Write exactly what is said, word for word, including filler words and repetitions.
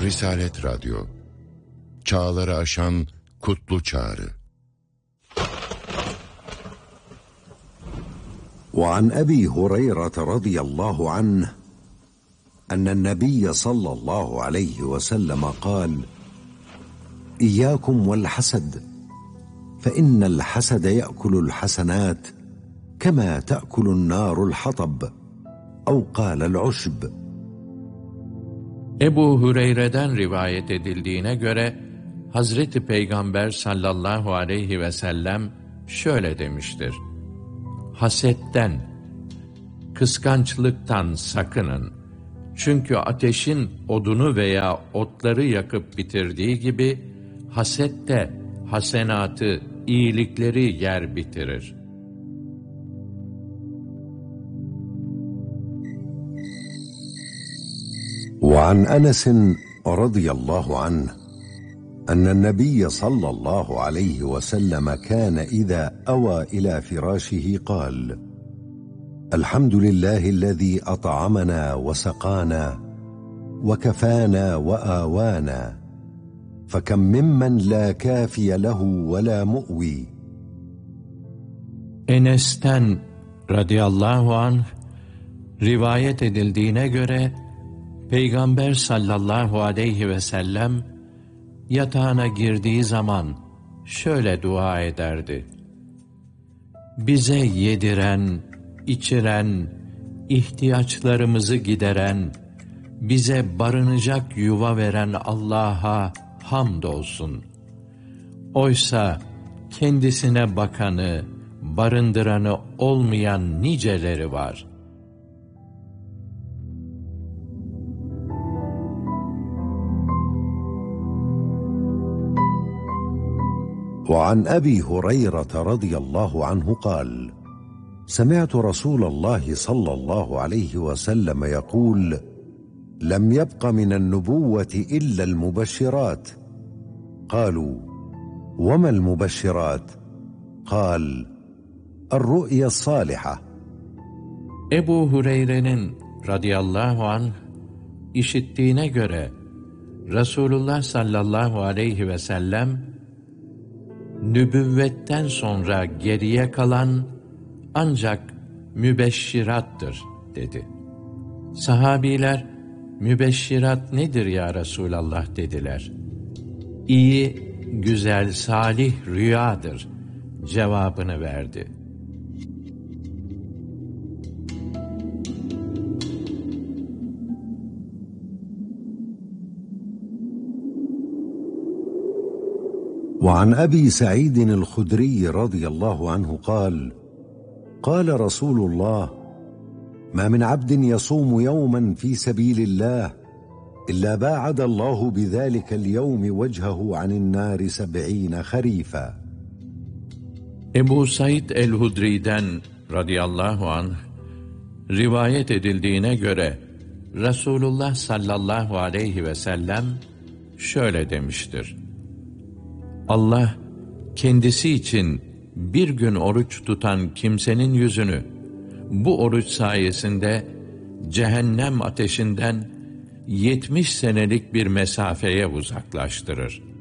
Risalet Radyo, çağları aşan kutlu çağrı. وعن أبي هريرة رضي الله عنه أن النبي صلى الله عليه وسلم قال: إياكم والحسد فإن الحسد يأكل الحسنات كما تأكل النار الحطب أو قال العشب. Ebu Hureyre'den rivayet edildiğine göre Hazreti Peygamber sallallahu aleyhi ve sellem şöyle demiştir: Hasetten, kıskançlıktan sakının. Çünkü ateşin odunu veya otları yakıp bitirdiği gibi haset de hasenatı, iyilikleri yer bitirir. وعن أنس رضي الله عنه أن النبي صلى الله عليه وسلم كان إذا أوى إلى فراشه قال: الحمد لله الذي أطعمنا وسقانا وكفانا وآوانا فكم ممن لا كافي له ولا مؤوي. Enes'ten radıyallahu anh rivayet edildiğine göre Peygamber sallallahu aleyhi ve sellem yatağına girdiği zaman şöyle dua ederdi: Bize yediren, içiren, ihtiyaçlarımızı gideren, bize barınacak yuva veren Allah'a hamdolsun. Oysa kendisine bakanı, barındıranı olmayan niceleri var. وعن أبي هريرة رضي الله عنه قال: سمعت رسول الله صلى الله عليه وسلم يقول: لم يبق من النبوة إلا المبشرات. قالوا: وما المبشرات؟ قال: الرؤيا الصالحة. Ebu Hureyre'nin radıyallahu anh işittiğine göre Resulullah sallallahu aleyhi ve sellem nübüvvetten sonra geriye kalan ancak mübeşşirattır dedi. Sahabiler, mübeşşirat nedir ya Resulallah dediler. İyi, güzel, salih rüyadır cevabını verdi. وعن أبي سعيد الخدري رضي الله عنه قال: قال رسول الله: ما من عبد يصوم يوما في سبيل الله إلا باعد الله بذلك اليوم وجهه عن النار سبعين خريفا. Ebu Said el-Hudri'den radıyallahu anh rivayet edildiğine göre Resulullah sallallahu aleyhi ve sellem şöyle demiştir: Allah kendisi için bir gün oruç tutan kimsenin yüzünü bu oruç sayesinde cehennem ateşinden yetmiş senelik bir mesafeye uzaklaştırır.